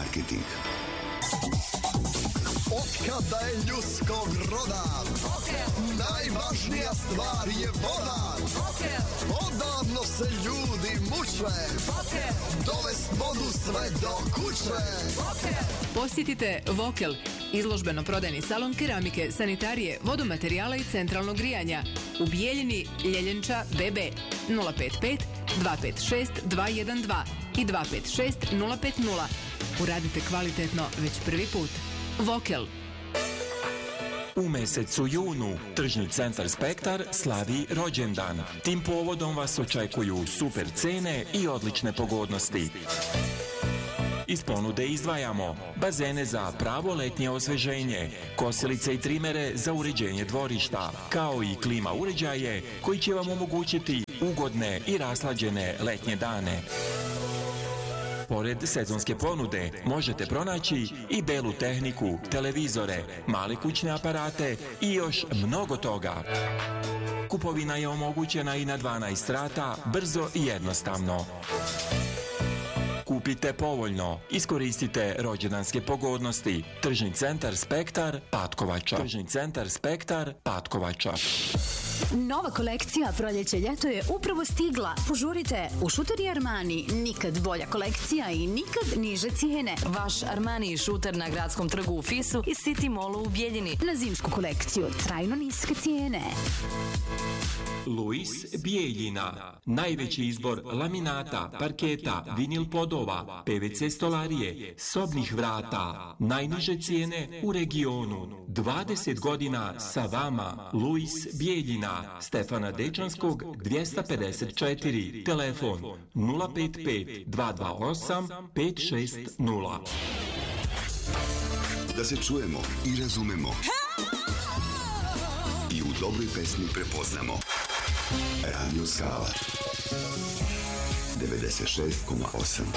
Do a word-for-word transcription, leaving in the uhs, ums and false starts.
marketing. Otkada je ljudskog roda, najvažnija stvar je voda. Odavno se ljudi muče, dovest vodu sve do kuće. Posjetite Vokel, izložbeno-prodajni salon keramike, sanitarije, vodomaterijala i centralnog grijanja u Bijeljini, Ljeljenča, B B nula pet pet dva pet šest dva jedan dva i dva pet šest nula pet nula. Uradite kvalitetno već prvi put. Vokel. U mesecu junu Tržni centar Spektar slavi rođendan. Tim povodom vas očekuju super cene i odlične pogodnosti. Iz ponude izdvajamo bazene za pravo letnje osveženje, kosilice i trimere za uređenje dvorišta, kao i klima uređaje koji će vam omogućiti ugodne i raslađene letnje dane. Pored sezonske ponude možete pronaći i belu tehniku, televizore, male kućne aparate i još mnogo toga. Kupovina je omogućena i na dvanaest rata, brzo i jednostavno. Kupite povoljno, iskoristite rođendanske pogodnosti. Tržni centar Spektar, Patkovača. Tržni centar Spektar, Patkovača. Nova kolekcija proljeće ljeto je upravo stigla. Požurite, u Šuteri Armani nikad bolja kolekcija i nikad niže cijene. Vaš Armani šuter na Gradskom trgu u Fisu i City Mallu u Bijeljini. Na zimsku kolekciju trajno niske cijene. Luis Bijeljina. Najveći izbor laminata, parketa, vinil podova, P V C stolarije, sobnih vrata. Najniže cijene u regionu. dvadeset godina sa vama. Luis Bijeljina. Stefana Dečanskog dvjesto pedeset četiri. Telefon nula pet pet dva dva osam pet šest nula. Da se čujemo i razumemo. I u dobroj pesmi prepoznamo. Radio Skala devedeset šest zarez osam.